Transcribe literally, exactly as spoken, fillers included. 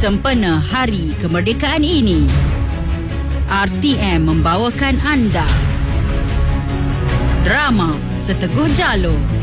sempena Hari Kemerdekaan ini, R T M membawakan anda drama Seteguh Jalur.